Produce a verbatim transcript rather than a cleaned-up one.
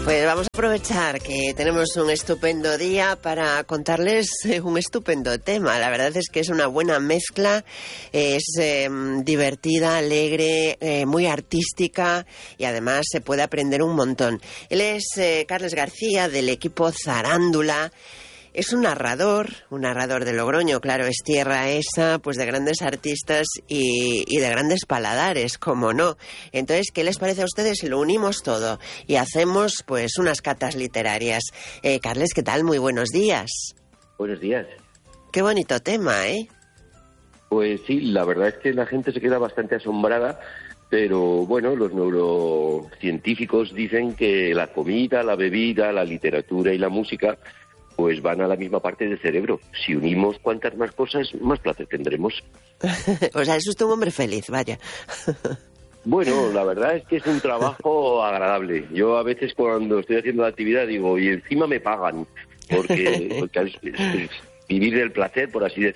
Pues vamos a aprovechar que tenemos un estupendo día para contarles un estupendo tema. La verdad es que es una buena mezcla, es eh, divertida, alegre, eh, muy artística y además se puede aprender un montón. Él es eh, Carles García, del equipo Zarándula. Es un narrador, un narrador de Logroño, claro, es tierra esa, pues de grandes artistas y, y de grandes paladares, como no. Entonces, ¿qué les parece a ustedes si lo unimos todo y hacemos, pues, unas catas literarias? Eh, Carles, ¿qué tal? Muy buenos días. Buenos días. Qué bonito tema, ¿eh? Pues sí, la verdad es que la gente se queda bastante asombrada, pero bueno, los neurocientíficos dicen que la comida, la bebida, la literatura y la música pues van a la misma parte del cerebro. Si unimos cuantas más cosas, más placer tendremos. O sea, es usted un hombre feliz, vaya. Bueno, la verdad es que es un trabajo agradable. Yo a veces cuando estoy haciendo la actividad digo, y encima me pagan, porque, porque es, es, es vivir el placer, por así decirlo.